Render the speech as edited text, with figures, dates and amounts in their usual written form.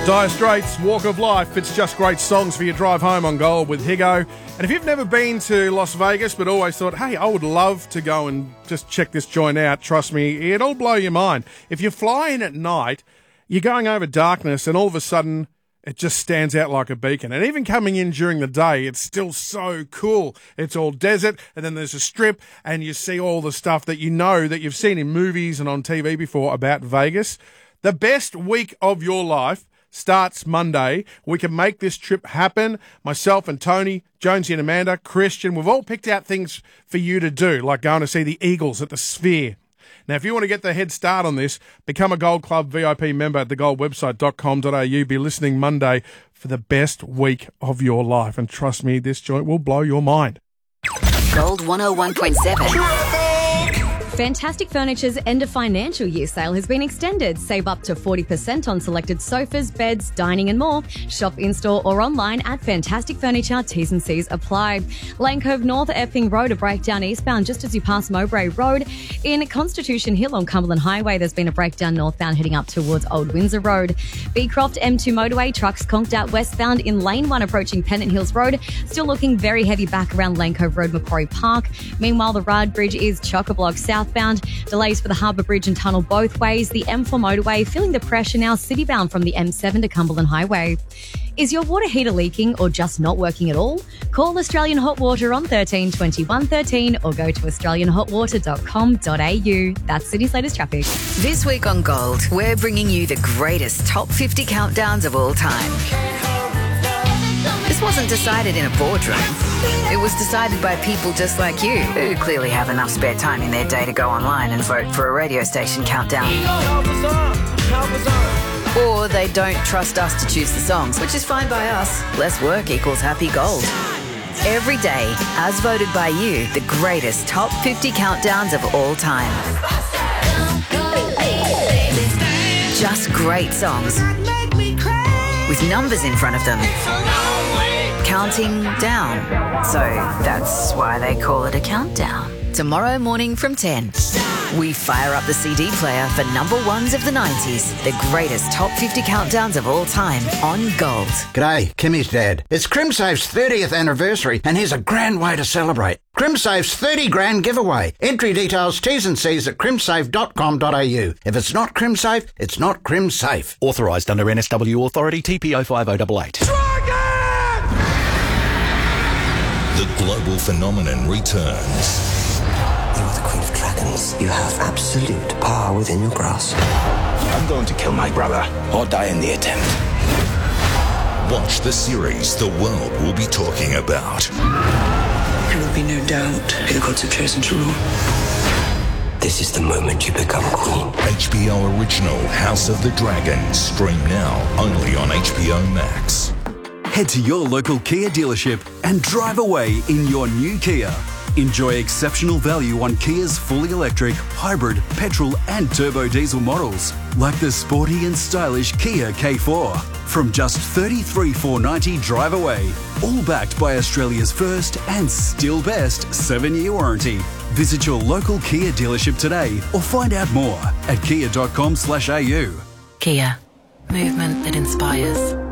Dire Straits, Walk of Life. It's just great songs for your drive home on Gold with Higo. And if you've never been to Las Vegas but always thought, hey, I would love to go and just check this joint out, trust me, it'll blow your mind. If you fly in at night, you're going over darkness and all of a sudden it just stands out like a beacon. And even coming in during the day, it's still so cool. It's all desert, and then there's a strip, and you see all the stuff that you know that you've seen in movies and on TV before about Vegas. The best week of your life starts Monday. We can make this trip happen. Myself and Tony, Jonesy and Amanda, Christian, we've all picked out things for you to do, like going to see the Eagles at the Sphere. Now, if you want to get the head start on this, become a Gold Club VIP member at thegoldwebsite.com.au. Be listening Monday for the best week of your life. And trust me, this joint will blow your mind. Gold 101.7. Fantastic Furniture's end of financial year sale has been extended. Save up to 40% on selected sofas, beds, dining and more. Shop in-store or online at Fantastic Furniture. T's and C's apply. Lane Cove North, Epping Road, a breakdown eastbound just as you pass Mowbray Road. In Constitution Hill on Cumberland Highway, there's been a breakdown northbound heading up towards Old Windsor Road. Beecroft M2 motorway, trucks conked out westbound in Lane 1 approaching Pennant Hills Road. Still looking very heavy back around Lane Cove Road, Macquarie Park. Meanwhile, the Rard Bridge is chock-a-block southbound. Delays for the Harbour Bridge and Tunnel both ways. The M4 motorway feeling the pressure now citybound from the M7 to Cumberland Highway. Is your water heater leaking or just not working at all? Call Australian Hot Water on 13 21 13 or go to australianhotwater.com.au. That's City's latest traffic. This week on Gold, we're bringing you the greatest top 50 countdowns of all time. This wasn't decided in a boardroom. It was decided by people just like you, who clearly have enough spare time in their day to go online and vote for a radio station countdown. Or they don't trust us to choose the songs, which is fine by us. Less work equals happy gold. Every day, as voted by you, the greatest top 50 countdowns of all time. Just great songs with numbers in front of them, counting down. So that's why they call it a countdown. Tomorrow morning from 10, we fire up the CD player for number ones of the 90s, the greatest top 50 countdowns of all time on Gold. G'day, Kimmy's dad. It's CrimSafe's 30th anniversary, and here's a grand way to celebrate. CrimSafe's 30 grand giveaway. Entry details, T's and C's at crimsafe.com.au. If it's not CrimSafe, it's not CrimSafe. Authorised under NSW Authority TPO 5088. The global phenomenon returns. You are the Queen of Dragons. You have absolute power within your grasp. I'm going to kill my brother or die in the attempt. Watch the series the world will be talking about. There will be no doubt who the gods have chosen to rule. This is the moment you become queen. HBO original House of the Dragon. Stream now only on HBO Max. Head to your local Kia dealership and drive away in your new Kia. Enjoy exceptional value on Kia's fully electric, hybrid, petrol and turbo diesel models, like the sporty and stylish Kia K4. From just $33,490 drive away, all backed by Australia's first and still best 7-year warranty. Visit your local Kia dealership today or find out more at kia.com.au. Kia, movement that inspires.